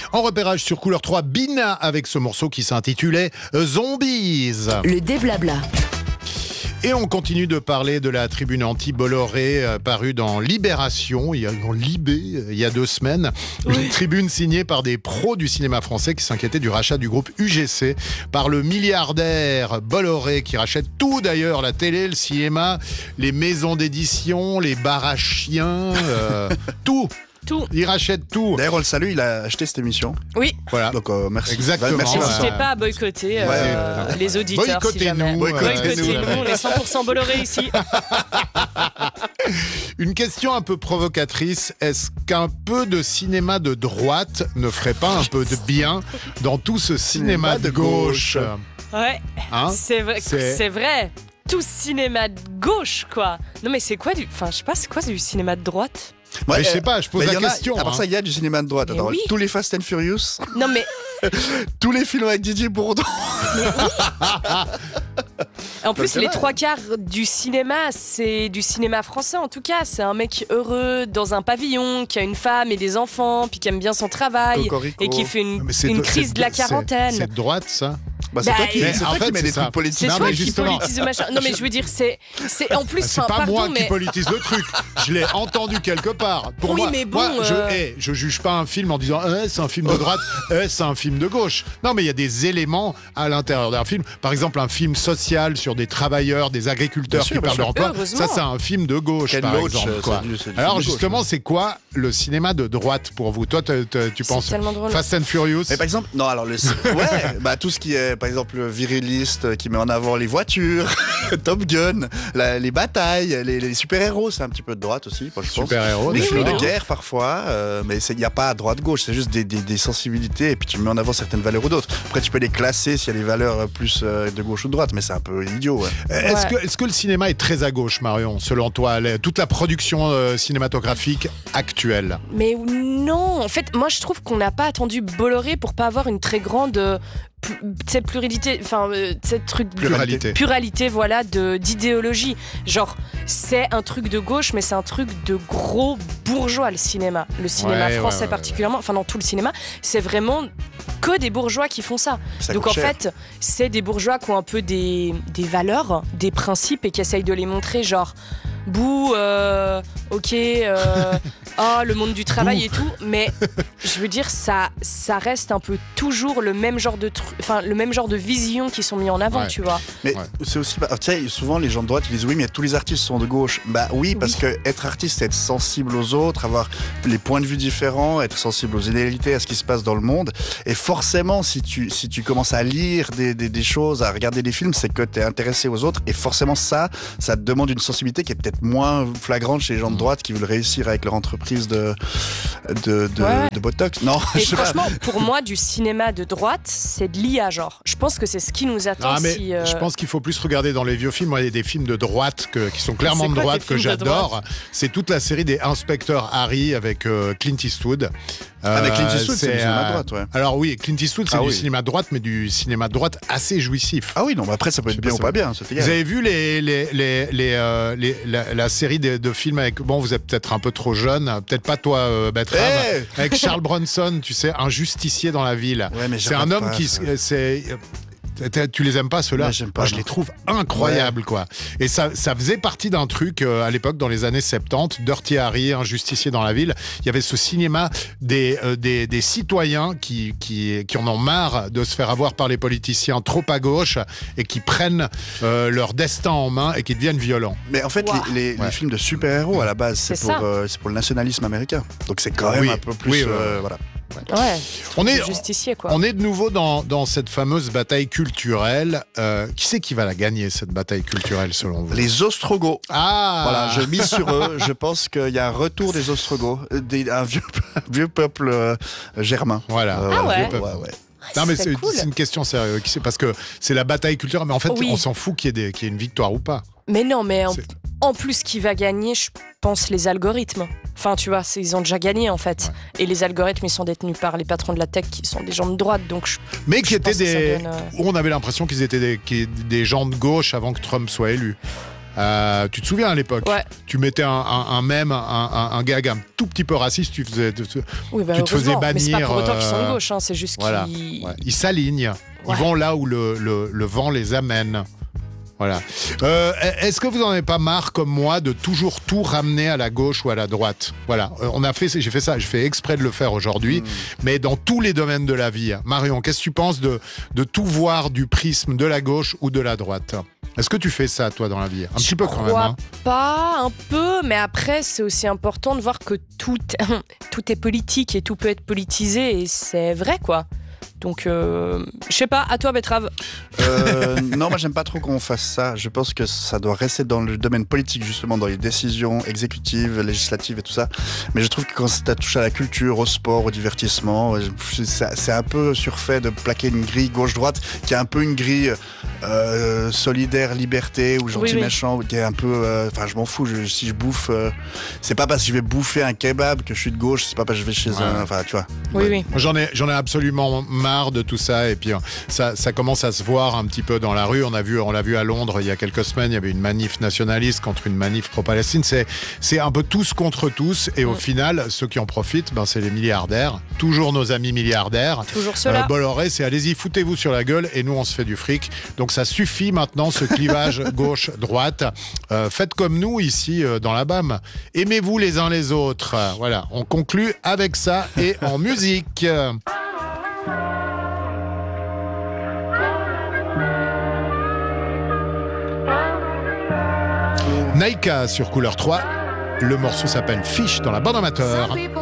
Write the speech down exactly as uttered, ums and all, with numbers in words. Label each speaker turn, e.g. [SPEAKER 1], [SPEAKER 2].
[SPEAKER 1] En repérage sur Couleur trois, Bina avec ce morceau qui s'intitulait Zombies.
[SPEAKER 2] Le déblabla.
[SPEAKER 1] Et on continue de parler de la tribune anti-Bolloré euh, parue dans Libération, il y a, dans Libé, euh, il y a deux semaines. Oui. Une tribune signée par des pros du cinéma français qui s'inquiétaient du rachat du groupe U G C par le milliardaire Bolloré qui rachète tout d'ailleurs, la télé, le cinéma, les maisons d'édition, les bars à chiens, euh, tout.
[SPEAKER 3] Tout.
[SPEAKER 1] Il rachète tout.
[SPEAKER 4] D'ailleurs, on le salue, il a acheté cette émission.
[SPEAKER 3] Oui.
[SPEAKER 1] Voilà.
[SPEAKER 4] Donc, euh, merci.
[SPEAKER 1] Exactement.
[SPEAKER 4] Merci,
[SPEAKER 3] N'hésitez
[SPEAKER 1] euh,
[SPEAKER 3] pas à boycotter euh,
[SPEAKER 1] ouais,
[SPEAKER 3] les auditeurs.
[SPEAKER 1] Boycottez-nous.
[SPEAKER 3] Si jamais.
[SPEAKER 1] Euh,
[SPEAKER 3] Boycottez-nous.
[SPEAKER 1] euh,
[SPEAKER 3] On est cent pour cent Bolloré ici.
[SPEAKER 1] Une question un peu provocatrice. Est-ce qu'un peu de cinéma de droite ne ferait pas un peu de bien dans tout ce cinéma, cinéma de gauche, gauche.
[SPEAKER 3] Ouais.
[SPEAKER 1] Hein
[SPEAKER 3] c'est vrai. C'est... c'est vrai. Tout cinéma de gauche, quoi. Non, mais c'est quoi du. Enfin, je sais pas, c'est quoi du cinéma de droite?
[SPEAKER 1] Ouais, mais je sais pas, je pose la question.
[SPEAKER 4] À part
[SPEAKER 1] hein.
[SPEAKER 4] ça, il y a du cinéma de droite. Attends,
[SPEAKER 3] oui.
[SPEAKER 4] Tous les Fast and Furious.
[SPEAKER 3] Non, mais.
[SPEAKER 4] Tous les films avec Didier Bourdon.
[SPEAKER 3] Mais oui. En plus, les trois quarts du cinéma, c'est du cinéma français en tout cas. C'est un mec heureux dans un pavillon, qui a une femme et des enfants, puis qui aime bien son travail.
[SPEAKER 4] Cocorico.
[SPEAKER 3] Et qui fait une,
[SPEAKER 1] une
[SPEAKER 3] de, crise de la quarantaine.
[SPEAKER 1] C'est, c'est de droite, ça?
[SPEAKER 4] Bah, c'est bah, toi qui,
[SPEAKER 1] mais
[SPEAKER 4] c'est toi
[SPEAKER 1] en fait,
[SPEAKER 4] qui mets des
[SPEAKER 1] ça.
[SPEAKER 4] trucs politiques.
[SPEAKER 3] C'est
[SPEAKER 1] non,
[SPEAKER 3] toi
[SPEAKER 1] mais
[SPEAKER 3] qui
[SPEAKER 1] justement.
[SPEAKER 3] politise le machin. Non mais je veux dire, c'est, c'est en plus.
[SPEAKER 1] Bah, c'est pas
[SPEAKER 3] pardon,
[SPEAKER 1] moi
[SPEAKER 3] mais...
[SPEAKER 1] qui politise le truc. Je l'ai entendu quelque part. Pour
[SPEAKER 3] oui,
[SPEAKER 1] moi,
[SPEAKER 3] mais bon,
[SPEAKER 1] moi, je,
[SPEAKER 3] euh...
[SPEAKER 1] hey, je juge pas un film en disant eh, c'est un film de droite, eh, c'est un film de gauche. Non, mais il y a des éléments à l'intérieur d'un film. Par exemple, un film social sur des travailleurs, des agriculteurs
[SPEAKER 4] sûr,
[SPEAKER 1] qui perdent leur emploi. Ça, c'est un film de gauche,
[SPEAKER 4] Ken
[SPEAKER 1] par
[SPEAKER 4] Loach,
[SPEAKER 1] exemple. Quoi.
[SPEAKER 4] c'est du, c'est du
[SPEAKER 1] Alors
[SPEAKER 4] gauche,
[SPEAKER 1] justement,
[SPEAKER 4] ouais.
[SPEAKER 1] c'est quoi le cinéma de droite pour vous? Toi, te, te, tu
[SPEAKER 3] c'est
[SPEAKER 1] penses
[SPEAKER 3] drôle.
[SPEAKER 1] Fast and Furious?
[SPEAKER 4] Mais par exemple, non, alors le ouais, bah tout ce qui est par exemple viriliste, qui met en avant les voitures, Top Gun, la, les batailles, les, les super-héros, c'est un petit peu de droite aussi, moi, je pense.
[SPEAKER 1] Super-héros,
[SPEAKER 4] les films
[SPEAKER 3] oui,
[SPEAKER 4] de
[SPEAKER 3] oui.
[SPEAKER 4] guerre parfois, euh, mais il n'y a pas à droite-gauche, c'est juste des, des, des sensibilités et puis tu mets en avant certaines valeurs ou d'autres. Après, tu peux les classer s'il y a des valeurs plus euh, de gauche ou de droite, mais c'est un peu idiot. Ouais.
[SPEAKER 1] Est-ce,
[SPEAKER 3] ouais.
[SPEAKER 1] que, est-ce que le cinéma est très à gauche, Marion, selon toi, les, toute la production euh, cinématographique actuelle?
[SPEAKER 3] Mais non, en fait, moi je trouve qu'on n'a pas attendu Bolloré pour pas avoir une très grande euh, pu- cette pluralité, enfin euh, cette truc
[SPEAKER 1] Pluralité.
[SPEAKER 3] pluralité, voilà, de d'idéologie. Genre, c'est un truc de gauche, mais c'est un truc de gros bourgeois le cinéma, le cinéma
[SPEAKER 1] Ouais,
[SPEAKER 3] français
[SPEAKER 1] ouais, ouais,
[SPEAKER 3] particulièrement. Enfin, dans tout le cinéma, c'est vraiment que des bourgeois qui font ça.
[SPEAKER 4] Ça
[SPEAKER 3] Donc
[SPEAKER 4] coûte
[SPEAKER 3] en
[SPEAKER 4] cher.
[SPEAKER 3] fait, c'est des bourgeois qui ont un peu des des valeurs, des principes et qui essayent de les montrer, genre. Bouh, euh, ok, euh, oh, le monde du travail et tout, mais je veux dire, ça, ça reste un peu toujours le même genre de truc, enfin le même genre de vision qui sont mis en avant,
[SPEAKER 1] Ouais.
[SPEAKER 3] tu vois.
[SPEAKER 4] Mais
[SPEAKER 1] Ouais.
[SPEAKER 4] c'est aussi, bah, tu sais, souvent les gens de droite ils disent oui, mais tous les artistes sont de gauche. Bah oui, parce
[SPEAKER 3] Oui.
[SPEAKER 4] que être artiste, c'est être sensible aux autres, avoir les points de vue différents, être sensible aux inégalités, à ce qui se passe dans le monde. Et forcément, si tu, si tu commences à lire des, des, des choses, à regarder des films, c'est que tu es intéressé aux autres. Et forcément, ça, ça te demande une sensibilité qui est peut-être moins flagrante chez les gens de droite qui veulent réussir avec leur entreprise de, de, de,
[SPEAKER 3] Ouais.
[SPEAKER 4] de Botox. Non,
[SPEAKER 3] Et
[SPEAKER 4] je sais pas.
[SPEAKER 3] franchement, pour moi, du cinéma de droite, c'est de l'I A, genre. Je pense que c'est ce qui nous attend.
[SPEAKER 1] Ah, mais
[SPEAKER 3] si, euh...
[SPEAKER 1] je pense qu'il faut plus regarder dans les vieux films. Moi, il y a des films de droite que, qui sont clairement
[SPEAKER 3] C'est
[SPEAKER 1] de
[SPEAKER 3] quoi,
[SPEAKER 1] droite
[SPEAKER 3] tes
[SPEAKER 1] que
[SPEAKER 3] films de
[SPEAKER 1] j'adore.
[SPEAKER 3] droite
[SPEAKER 1] C'est toute la série des Inspecteurs Harry avec euh, Clint Eastwood.
[SPEAKER 4] Avec Clint
[SPEAKER 1] Euh,
[SPEAKER 4] Eastwood, c'est du cinéma de droite, ouais.
[SPEAKER 1] Alors oui, Clint Eastwood, c'est
[SPEAKER 4] Ah
[SPEAKER 1] du
[SPEAKER 4] oui.
[SPEAKER 1] cinéma de droite, mais du cinéma de droite assez jouissif.
[SPEAKER 4] Ah oui, non, mais après ça peut
[SPEAKER 1] Je sais
[SPEAKER 4] être bien
[SPEAKER 1] pas
[SPEAKER 4] ou
[SPEAKER 1] si
[SPEAKER 4] pas
[SPEAKER 1] vous-
[SPEAKER 4] bien, c'est égal.
[SPEAKER 1] Vous avez vu les, les, les, les, euh, les- la, la série de, de films avec... Bon, vous êtes peut-être un peu trop jeune, peut-être pas toi, euh, Betrave,
[SPEAKER 4] Hey
[SPEAKER 1] avec Charles Bronson, tu sais, un justicier dans la ville.
[SPEAKER 4] Ouais, mais
[SPEAKER 1] c'est un
[SPEAKER 4] j'arrête
[SPEAKER 1] homme
[SPEAKER 4] pas,
[SPEAKER 1] qui...
[SPEAKER 4] ça.
[SPEAKER 1] C'est... T'as- Tu les aimes pas ceux-là?
[SPEAKER 4] Moi, j'aime pas,
[SPEAKER 1] Moi, je
[SPEAKER 4] non.
[SPEAKER 1] les trouve incroyables, quoi. Et ça, ça faisait partie d'un truc euh, à l'époque, dans les années soixante-dix, Dirty Harry, un justicier dans la ville. Il y avait ce cinéma des, euh, des, des citoyens qui, qui, qui en ont marre de se faire avoir par les politiciens trop à gauche et qui prennent euh, leur destin en main et qui deviennent violents.
[SPEAKER 4] Mais en fait,
[SPEAKER 3] Wow.
[SPEAKER 4] les, les,
[SPEAKER 1] Ouais.
[SPEAKER 4] les films de super-héros, à la base, c'est,
[SPEAKER 3] C'est
[SPEAKER 4] pour,
[SPEAKER 3] ça.
[SPEAKER 4] euh, c'est pour le nationalisme américain. Donc c'est quand même
[SPEAKER 1] Oui.
[SPEAKER 4] un peu plus...
[SPEAKER 1] Oui, ouais,
[SPEAKER 4] euh,
[SPEAKER 1] ouais.
[SPEAKER 4] voilà.
[SPEAKER 3] Ouais,
[SPEAKER 1] On est,
[SPEAKER 3] le justicier, quoi.
[SPEAKER 1] on est de nouveau dans, dans cette fameuse bataille culturelle. Euh, qui c'est qui va la gagner, cette bataille culturelle, selon vous?
[SPEAKER 4] Les Ostrogoths.
[SPEAKER 1] Ah
[SPEAKER 4] Voilà, je mise sur eux. Je pense qu'il y a un retour des Ostrogoths, euh, des- un vieux, un vieux peuple euh, germain.
[SPEAKER 1] Voilà.
[SPEAKER 4] Euh,
[SPEAKER 3] Ah
[SPEAKER 4] voilà,
[SPEAKER 3] ouais.
[SPEAKER 4] vieux peuple. Ouais, ouais.
[SPEAKER 1] Non mais
[SPEAKER 3] C'est
[SPEAKER 1] c'est,
[SPEAKER 3] cool.
[SPEAKER 1] c'est une question sérieuse, Qui c'est parce que c'est la bataille culturelle, mais en fait
[SPEAKER 3] Oui.
[SPEAKER 1] on s'en fout qu'il y ait, des, qu'il y ait une victoire ou pas.
[SPEAKER 3] Mais non, mais en,
[SPEAKER 1] C'est-
[SPEAKER 3] en plus, qui va gagner, je pense, les algorithmes. Enfin, tu vois, c'est- ils ont déjà gagné, en fait. Et les algorithmes, ils sont détenus par les patrons de la tech, qui sont des gens de droite. Donc, je,
[SPEAKER 1] Mais qui
[SPEAKER 3] je
[SPEAKER 1] étaient
[SPEAKER 3] pense que ça
[SPEAKER 1] des,
[SPEAKER 3] donne, euh,
[SPEAKER 1] où on avait l'impression qu'ils étaient des, qui- des gens de gauche avant que Trump soit élu. Euh, tu te souviens à l'époque,
[SPEAKER 3] Ouais.
[SPEAKER 1] tu mettais un, un, un mème, un, un, un gag un tout petit peu raciste, tu, faisais, tu,
[SPEAKER 3] Oui, bah,
[SPEAKER 1] tu te faisais
[SPEAKER 3] heureusement.
[SPEAKER 1] bannir.
[SPEAKER 3] Mais c'est pas pour autant qu'ils sont de
[SPEAKER 1] euh,
[SPEAKER 3] gauche, hein, c'est juste
[SPEAKER 1] voilà.
[SPEAKER 3] qu'ils.
[SPEAKER 1] Ouais. Ils s'alignent,
[SPEAKER 3] Ouais.
[SPEAKER 1] ils vont là où le, le, le vent les amène. Voilà. Euh, est-ce que vous en avez pas marre, comme moi, de toujours tout ramener à la gauche ou à la droite? Voilà. Euh, on a fait, j'ai fait ça, j'ai fait exprès de le faire aujourd'hui, mmh. mais dans tous les domaines de la vie. Marion, qu'est-ce que tu penses de, de tout voir du prisme de la gauche ou de la droite? Est-ce que tu fais ça, toi, dans la vie? Un
[SPEAKER 3] Je
[SPEAKER 1] petit peu quand même.
[SPEAKER 3] crois
[SPEAKER 1] Hein.
[SPEAKER 3] pas, un peu, mais après, c'est aussi important de voir que tout, tout est politique et tout peut être politisé, et c'est vrai, quoi. Donc, euh, je sais pas, à toi, Betrave.
[SPEAKER 4] Euh, non, moi j'aime pas trop qu'on fasse ça. Je pense que ça doit rester dans le domaine politique, justement, dans les décisions exécutives, législatives et tout ça. Mais je trouve que quand ça touche à la culture, au sport, au divertissement, c'est un peu surfait de plaquer une grille gauche-droite qui est un peu une grille euh, solidaire, liberté ou gentil
[SPEAKER 3] oui, oui.
[SPEAKER 4] méchant, qui est un peu. Enfin, euh, je m'en fous. Je, si je bouffe, euh, c'est pas parce que je vais bouffer un kebab que je suis de gauche. C'est pas parce que je vais chez ouais. un. Enfin, tu vois.
[SPEAKER 3] Oui, ouais. oui.
[SPEAKER 1] J'en ai, j'en ai absolument marre de tout ça, et puis ça, ça commence à se voir un petit peu dans la rue. On a vu, on l'a vu à Londres il y a quelques semaines, il y avait une manif nationaliste contre une manif pro-Palestine. C'est, c'est un peu tous contre tous, et au mmh. final, ceux qui en profitent, ben, c'est les milliardaires. Toujours nos amis milliardaires.
[SPEAKER 3] Toujours ceux-là.
[SPEAKER 1] Euh, Bolloré, c'est allez-y, foutez-vous sur la gueule, et nous on se fait du fric. Donc ça suffit maintenant, ce clivage gauche-droite. Euh, faites comme nous ici euh, dans la B A M. Aimez-vous les uns les autres. Euh, voilà, on conclut avec ça et en musique. Naïka sur Couleur trois. Le morceau s'appelle Fiche dans la bande amateur.